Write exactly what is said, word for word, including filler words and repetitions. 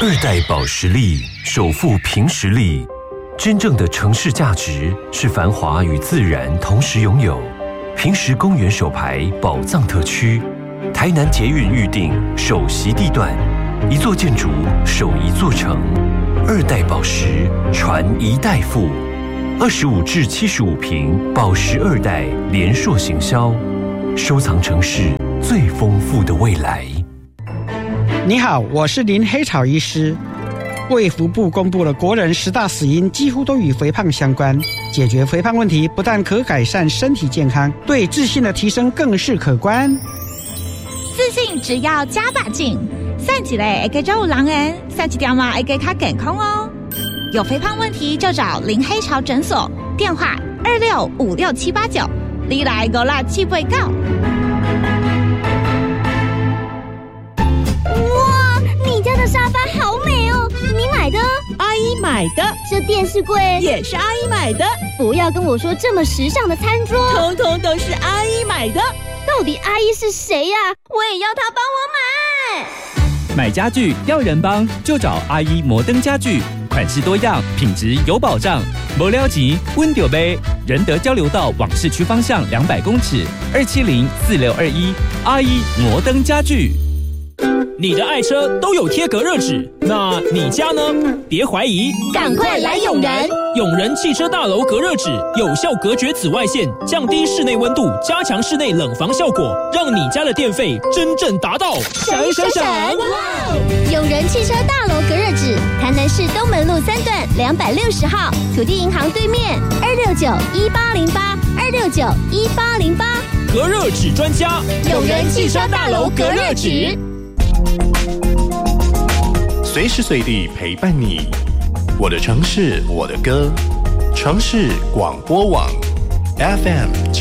二代保时力首富凭实力，真正的城市价值是繁华与自然同时拥有。凭实公园首排宝藏特区，台南捷运预定首席地段，一座建筑守一座城。二代保时传一代富，二十五至七十五坪保时二代连硕行销，收藏城市最丰富的未来。 你好，我是林黑草医师。卫福部公布了国人十大死因几乎都与肥胖相关，解决肥胖问题不但可改善身体健康，对自信的提升更是可观。 自信只要加把劲，散起来会给肉狼人，散起条嘛会给他健康哦。有肥胖问题就找林黑潮诊所，电话二六五六七八九，你来个啦七八九。 哇，你家的沙发好美哦，你买的？ 阿姨买的。 这电视柜也是阿姨买的。 不要跟我说这么时尚的餐桌， 统统都是阿姨买的。 到底阿姨是谁呀？我也要她帮我买。买家具要人帮，就找阿姨摩登家具，款式多样，品质有保障。没了钱，温丢杯。仁德交流道往市区方向两百公尺，二七零四六二一，阿姨摩登家具。 你的爱车都有贴隔热纸，那你家呢？别怀疑， 赶快来永仁！ 永仁汽车大楼隔热纸有效隔绝紫外线，降低室内温度，加强室内冷防效果，让你家的电费真正达到闪闪闪！哇！永仁汽车大楼隔热纸，台南市东门路三段两百六十号，土地银行对面，二六九一八零八，二六九一八零八。 隔热纸专家， 永仁汽车大楼隔热纸。 随时随地陪伴你，我的城市，我的歌，城市广播网 F M